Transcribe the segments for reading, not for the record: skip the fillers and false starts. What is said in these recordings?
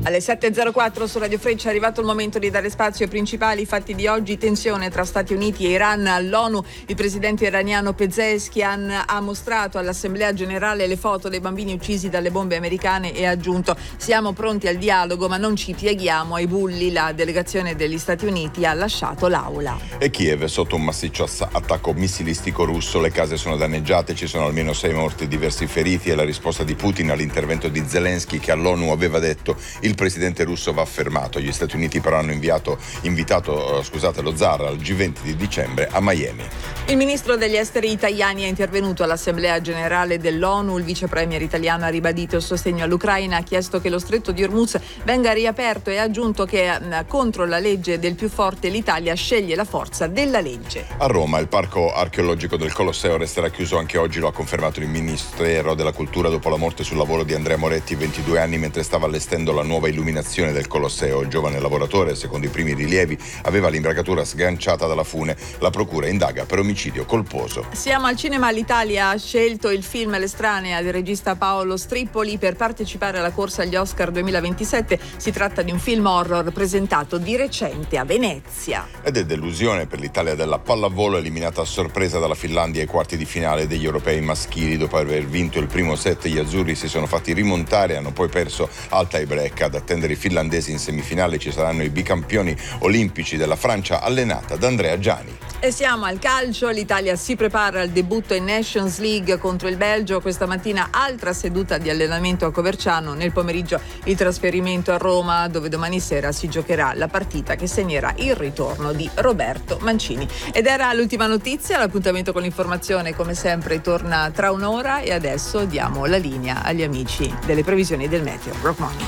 Alle 7.04 su Radio Freccia è arrivato il momento di dare spazio ai principali fatti di oggi. Tensione tra Stati Uniti e Iran all'ONU. Il presidente iraniano Pezeshkian ha mostrato all'Assemblea Generale le foto dei bambini uccisi dalle bombe americane e ha aggiunto: siamo pronti al dialogo ma non ci pieghiamo ai bulli. La delegazione degli Stati Uniti ha lasciato l'aula. E Kiev sotto un massiccio attacco missilistico russo. Le case sono danneggiate, ci sono almeno 6 morti e diversi feriti. È la risposta di Putin all'intervento di Zelensky, che all'ONU aveva detto: il presidente russo va fermato. Gli Stati Uniti però hanno invitato lo zar al G20 di dicembre a Miami. Il ministro degli esteri italiani è intervenuto all'Assemblea Generale dell'ONU. Il vice premier italiano ha ribadito il sostegno all'Ucraina, ha chiesto che lo stretto di Hormuz venga riaperto e ha aggiunto che contro la legge del più forte l'Italia sceglie la forza della legge. A Roma il parco archeologico del Colosseo resterà chiuso anche oggi, lo ha confermato il Ministero della Cultura dopo la morte sul lavoro di Andrea Moretti, 22 anni, mentre stava allestendo la nuova illuminazione del Colosseo. Il giovane lavoratore, secondo i primi rilievi, aveva l'imbracatura sganciata dalla fune. La procura indaga per omicidio colposo. Siamo al cinema. L'Italia ha scelto il film L'estranea del regista Paolo Strippoli per partecipare alla corsa agli Oscar 2027. Si tratta di un film horror presentato di recente a Venezia. Ed è delusione per l'Italia della pallavolo, eliminata a sorpresa dalla Finlandia ai quarti di finale degli europei maschili. Dopo aver vinto il primo set, gli azzurri si sono fatti rimontare e hanno poi perso al tie break. Ad attendere i finlandesi in semifinale ci saranno i bicampioni olimpici della Francia, allenata da Andrea Giani. E siamo al calcio. L'Italia si prepara al debutto in Nations League contro il Belgio. Questa mattina altra seduta di allenamento a Coverciano. Nel pomeriggio il trasferimento a Roma, dove domani sera si giocherà la partita che segnerà il ritorno di Roberto Mancini. Ed era l'ultima notizia. L'appuntamento con l'informazione come sempre torna tra un'ora e adesso diamo la linea agli amici delle previsioni del meteo. Rock Money.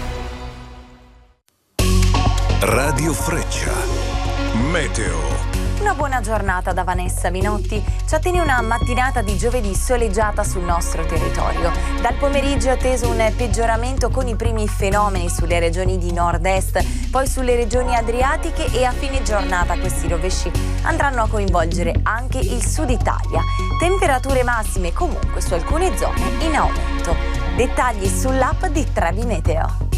Radio Freccia. Meteo. Una buona giornata da Vanessa Minotti. Ci attiene una mattinata di giovedì soleggiata sul nostro territorio. Dal pomeriggio è atteso un peggioramento con i primi fenomeni sulle regioni di nord-est, poi sulle regioni adriatiche, e a fine giornata questi rovesci andranno a coinvolgere anche il sud Italia. Temperature massime comunque su alcune zone in aumento. Dettagli sull'app di Trebi Meteo.